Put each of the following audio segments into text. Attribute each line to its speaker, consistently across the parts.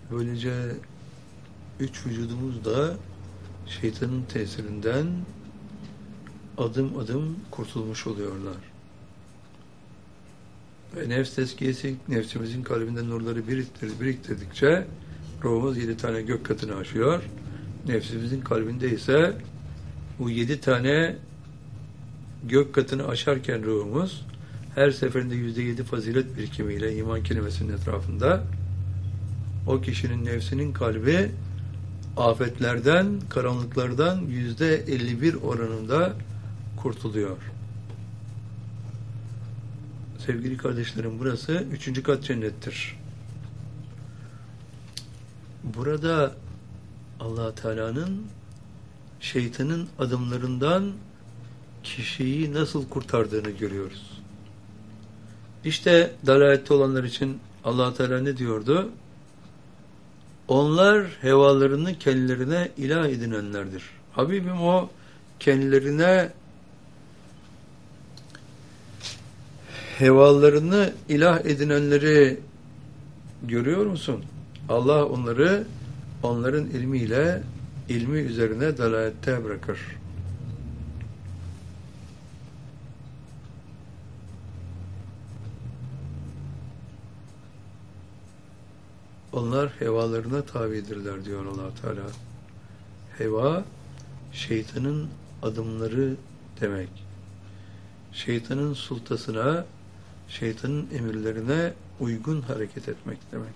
Speaker 1: Böylece üç vücudumuz da şeytanın tesirinden adım adım kurtulmuş oluyorlar. Ve nefs tezkiyesi, nefsimizin kalbinde nurları biriktirdikçe ruhumuz 7 tane gök katını aşıyor. Nefsimizin kalbinde ise bu 7 tane gök katını aşarken ruhumuz her seferinde %7 fazilet birikimiyle iman kelimesinin etrafında o kişinin nefsinin kalbi afetlerden, karanlıklardan %51 oranında kurtuluyor. Sevgili kardeşlerim, burası 3. kat cennettir. Burada Allah Teala'nın şeytanın adımlarından kişiyi nasıl kurtardığını görüyoruz. İşte dalalette olanlar için Allah Teala ne diyordu? Onlar hevalarını kendilerine ilah edinenlerdir. Habibim, o kendilerine hevalarını ilah edinenleri görüyor musun? Allah onları onların ilmiyle, ilmi üzerine dalalette bırakır. Onlar hevalarına tabidirler diyor Allah Teala. Heva, şeytanın adımları demek. Şeytanın sultasına, şeytanın emirlerine uygun hareket etmek demek.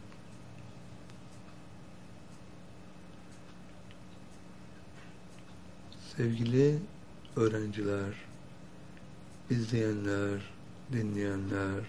Speaker 1: Sevgili öğrenciler, izleyenler, dinleyenler,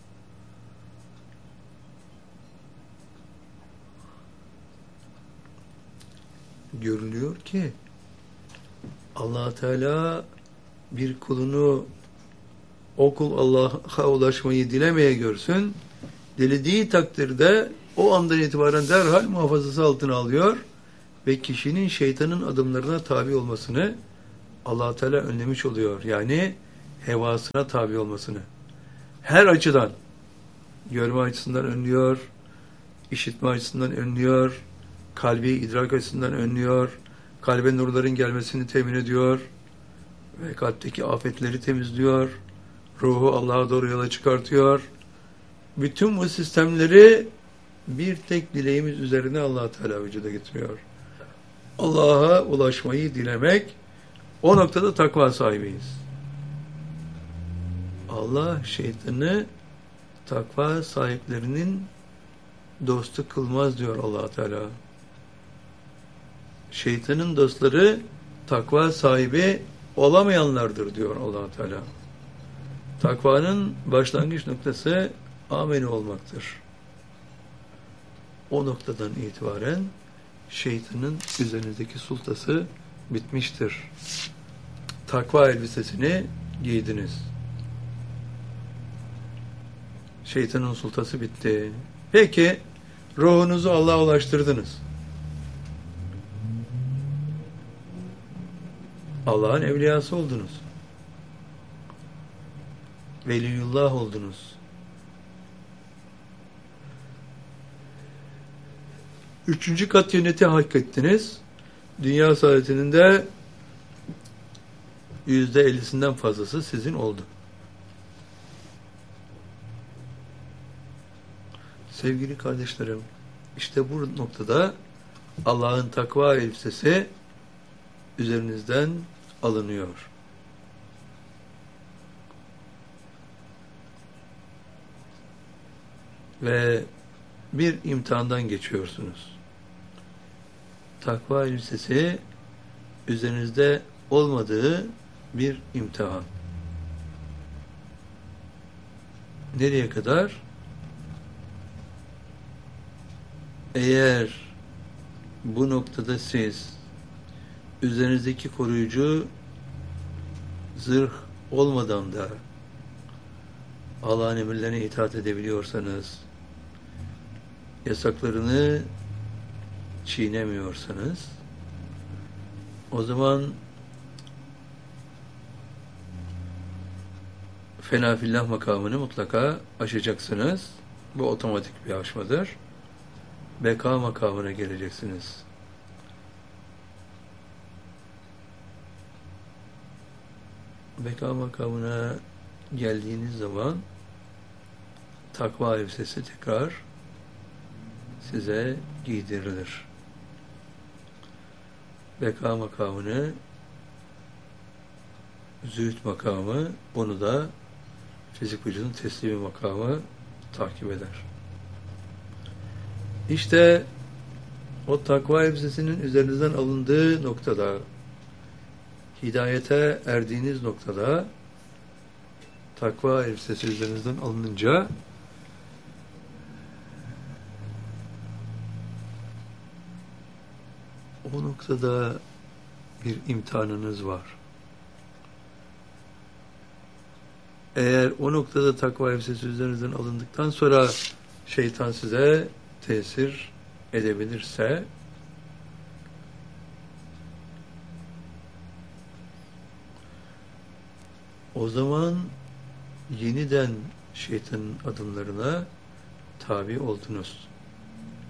Speaker 1: görülüyor ki Allah Teala bir kulunu, o kul Allah'a ulaşmayı dilemeye görsün, dilediği takdirde o andan itibaren derhal muhafazası altına alıyor ve kişinin şeytanın adımlarına tabi olmasını Allah Teala önlemiş oluyor. Yani hevasına tabi olmasını. Her açıdan, görme açısından önlüyor, işitme açısından önlüyor, kalbi idrak açısından önlüyor, kalbe nurların gelmesini temin ediyor ve kalpteki afetleri temizliyor, ruhu Allah'a doğru yola çıkartıyor. Bütün bu sistemleri bir tek dileğimiz üzerine Allah Teala vücuda getiriyor. Allah'a ulaşmayı dilemek, o noktada takva sahibiyiz. Allah şeytanı takva sahiplerinin dostu kılmaz diyor Allah Teala. Şeytanın dostları takva sahibi olamayanlardır diyor Allah Teala. Takvanın başlangıç noktası ameli olmaktır. O noktadan itibaren şeytanın üzerinizdeki sultası bitmiştir. Takva elbisesini giydiniz. Şeytanın sultası bitti. Peki, ruhunuzu Allah'a ulaştırdınız. Allah'ın evliyası oldunuz. Veliyullah oldunuz. 3. kat cenneti hak ettiniz. Dünya saadetinin de %50'sinden fazlası sizin oldu. Sevgili kardeşlerim, işte bu noktada Allah'ın takva elbisesi üzerinizden alınıyor. Ve bir imtihandan geçiyorsunuz. Takva elbisesi üzerinizde olmadığı bir imtihan. Nereye kadar? Eğer bu noktada siz üzerinizdeki koruyucu zırh olmadan da Allah'ın emirlerine itaat edebiliyorsanız, yasaklarını çiğnemiyorsanız, o zaman fena fillah makamını mutlaka aşacaksınız. Bu otomatik bir aşmadır. beka makamına geleceksiniz. Beka makamına geldiğiniz zaman takva elbisesi tekrar size giydirilir. Beka makamını, zühd makamı, onu da fizik vücudun teslimi makamı takip eder. İşte o takva elbisesinin üzerinizden alındığı noktada, hidayete erdiğiniz noktada, takva elbisesi üzerinizden alınınca o noktada bir imtihanınız var. Eğer o noktada takva elbisesi üzerinizden alındıktan sonra şeytan size tesir edebilirse, o zaman yeniden şeytanın adımlarına tabi oldunuz.